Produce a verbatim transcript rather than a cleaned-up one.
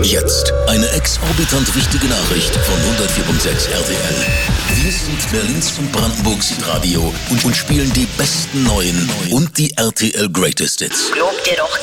Jetzt eine exorbitant wichtige Nachricht von hundertvier Komma sechs R T L. Wir sind Berlins und Brandenburgs Hitradio und, und spielen die besten neuen und die R T L Greatest Hits. Lob dir doch